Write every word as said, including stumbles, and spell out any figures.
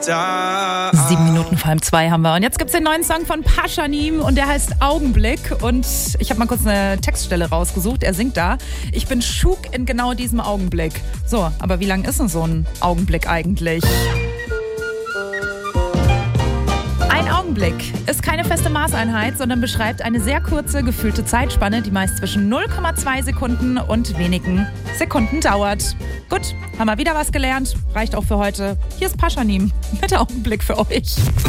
Sieben Minuten vor allem zwei haben wir. Und jetzt gibt's den neuen Song von Pashanim und der heißt Augenblick. Und ich habe mal kurz eine Textstelle rausgesucht. Er singt da: Ich bin Schuk in genau diesem Augenblick. So, aber wie lang ist denn so ein Augenblick eigentlich? Ein Augenblick ist keine feste Maßeinheit, sondern beschreibt eine sehr kurze, gefühlte Zeitspanne, die meist zwischen null Komma zwei Sekunden und wenigen Sekunden dauert. Gut, haben wir wieder was gelernt. Reicht auch für heute. Hier ist Pashanim mit Augenblick für euch.